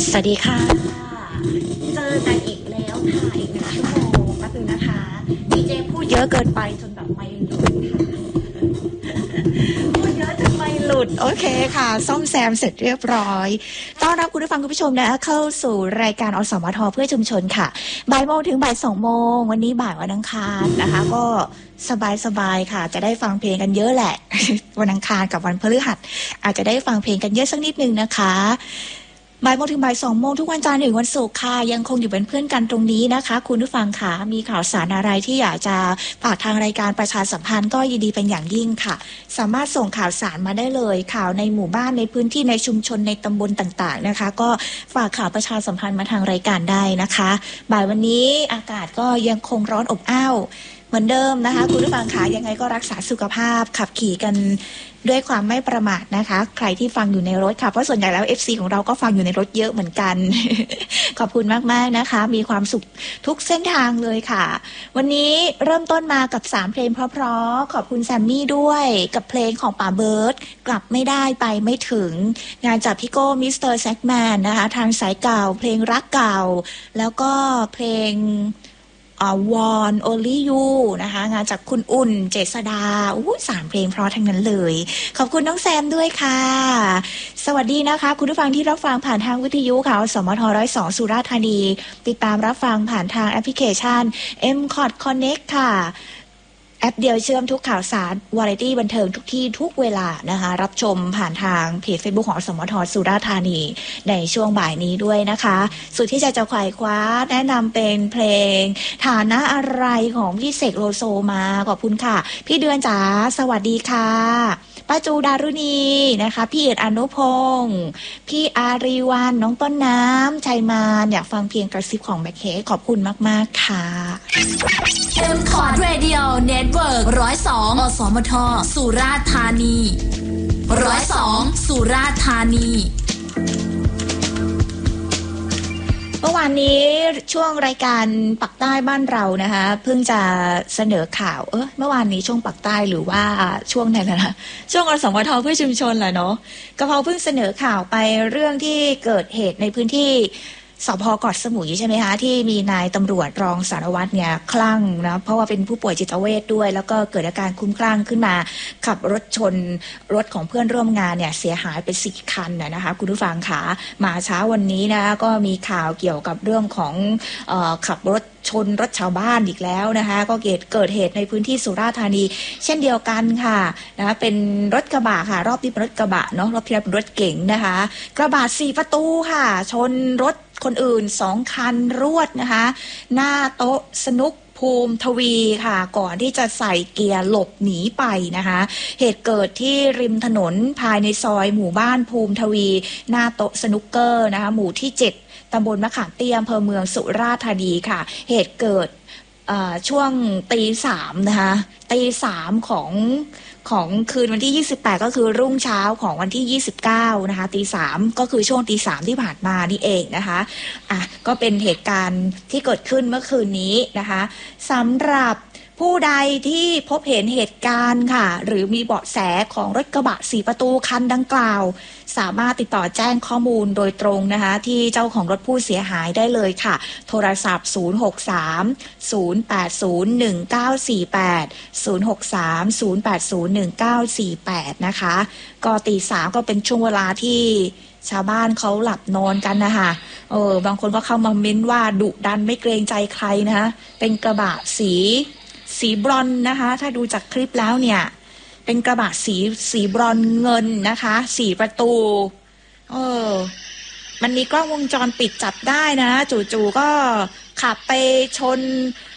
สวัสดีค่ะเจอกันอีกแล้วค่ะอีก1 ชั่วโมงแป๊บนึงนะคะดีเจพูดเยอะเกินไปจนแบบไม่หลุดค่ะพูดเยอะจนไม่หลุดโอเคค่ะซ่อมแซมเสร็จเรียบร้อยต้อนรับคุณผู้ฟังคุณผู้ชมนะเข้าสู่รายการอสมทเพื่อชุมชนค่ะบ่ายโมงถึงบ่าย2 โมงวันนี้บ่ายวันอังคารนะคะก็สบายๆค่ะจะได้ฟังเพลงกันเยอะแหละวันอังคารกับวันพฤหัสอาจจะได้ฟังเพลงกันเยอะสักนิดนึงนะคะบ่ายโมงถึงบ่าย2 โมงทุกวันจันทร์ถึงวันศุกร์ค่ะยังคงอยู่เป็นเพื่อนกันตรงนี้นะคะคุณผู้ฟังค่ะมีข่าวสารอะไรที่อยากจะฝากทางรายการประชาสัมพันธ์ก็ยินดีเป็นอย่างยิ่งค่ะสามารถส่งข่าวสารมาได้เลยข่าวในหมู่บ้านในพื้นที่ในชุมชนในตำบลต่างๆนะคะก็ฝากข่าวประชาสัมพันธ์มาทางรายการได้นะคะบ่ายวันนี้อากาศก็ยังคงร้อนอบอ้าวเหมือนเดิมนะคะคุณผู้ฟังค่ะยังไงก็รักษาสุขภาพขับขี่กันด้วยความไม่ประมาทนะคะใครที่ฟังอยู่ในรถค่ะเพราะส่วนใหญ่แล้ว FC ของเราก็ฟังอยู่ในรถเยอะเหมือนกัน ขอบคุณมากๆนะคะมีความสุขทุกเส้นทางเลยค่ะวันนี้เริ่มต้นมากับ3 เพลงเพราะๆขอบคุณแซมมี่ด้วยกับเพลงของป่าเบิร์ดกลับไม่ได้ไปไม่ถึงงานจากพี่โก้มิสเตอร์แซกแมนนะคะทางสายเก่าเพลงรักเก่าแล้วก็เพลงวอนโอลิยูนะคะงานจากคุณอุ่นเจษดา3 เพลงเพราะทั้งนั้นเลยขอบคุณน้องแซมด้วยค่ะสวัสดีนะคะคุณผู้ฟังที่รับฟังผ่านทางวิทยุค่ะสมท102สุราษฎร์ธานีติดตามรับฟังผ่านทางแอปพลิเคชัน MCOT Connect ค่ะแอปเดียวเชื่อมทุกข่าวสารวาไรตี้บันเทิงทุกที่ทุกเวลานะคะรับชมผ่านทางเพจ Facebook ของสมทสุราษฎร์ธานีในช่วงบ่ายนี้ด้วยนะคะสุดที่จะไขว่คว้าแนะนำเป็นเพลงฐานะอะไรของพี่เสกโลโซมาขอบคุณค่ะพี่เดือนจ๋าสวัสดีค่ะป้าจูดารุณีนะคะพี่เอิดอนุพงศ์พี่อารีวันน้องต้นน้ำชัยมานอยากฟังเพลงกระซิบของแบ็คเฮดขอบคุณมากๆค่ะ MCOT Radio Network 102 อสมทสุราษฎร์ธานี102สุราษฎร์ธานีเมื่อวานนี้ช่วงรายการปักใต้บ้านเรานะคะเพิ่งจะเสนอข่าวเมื่อวานนี้ช่วงปักใต้หรือว่าช่วงไหนนะช่วงอสมทเพื่อชุมชนแหละเนาะกะเพราเพิ่งเสนอข่าวไปเรื่องที่เกิดเหตุในพื้นที่สภ.เกาะสมุยใช่ไหมคะที่มีนายตำรวจรองสารวัตรเนี่ยคลั่งนะเพราะว่าเป็นผู้ป่วยจิตเวชด้วยแล้วก็เกิดอาการคลุ้มคลั่งขึ้นมาขับรถชนรถของเพื่อนร่วมงานเนี่ยเสียหายไป4 คันนะคะคุณผู้ฟังคะมาเช้าวันนี้นะก็มีข่าวเกี่ยวกับเรื่องของขับรถชนรถชาวบ้านอีกแล้วนะคะก็เกิดเหตุในพื้นที่สุราษฎร์ธานีเช่นเดียวกันค่ะนะคะเป็นรถกระบะค่ะรอบนี้เป็นรถกระบะเนาะรอบที่แล้วเป็นรถเก๋งนะคะกระบะ4 ประตูค่ะชนรถคนอื่น2 คันรวดนะคะหน้าโต๊ะสนุกภูมิทวีค่ะก่อนที่จะใส่เกียร์หลบหนีไปนะคะเหตุเกิดที่ริมถนนภายในซอยหมู่บ้านภูมิทวีหน้าโต๊ะสนุกเกอร์นะคะหมู่ที่7ตำบลมะขามเตี้ยอำเภอเมืองสุราษฎร์ธานีค่ะเหตุเกิดช่วง3:00นะคะ3:00ของคืนวันที่28ก็คือรุ่งเช้าของวันที่29นะคะ3:00ก็คือช่วง3:00ที่ผ่านมานี่เองนะคะก็เป็นเหตุการณ์ที่เกิดขึ้นเมื่อคืนนี้นะคะสำหรับผู้ใดที่พบเห็นเหตุการณ์ค่ะหรือมีเบาะแสของรถกระบะ4 ประตูคันดังกล่าวสามารถติดต่อแจ้งข้อมูลโดยตรงนะคะที่เจ้าของรถผู้เสียหายได้เลยค่ะโทรศัพท์063 080 1948 063 080 1948นะคะก็3:00ก็เป็นช่วงเวลาที่ชาวบ้านเขาหลับนอนกันนะคะบางคนก็เข้ามาเม้นว่าดุดันไม่เกรงใจใครนะคะเป็นกระบะสีบรอนซ์นะคะถ้าดูจากคลิปแล้วเนี่ยเป็นกระบะสีบรอนซ์เงินนะคะ4 ประตูมันมีกล้องวงจรปิดจับได้นะจู่ๆก็ขับไปชน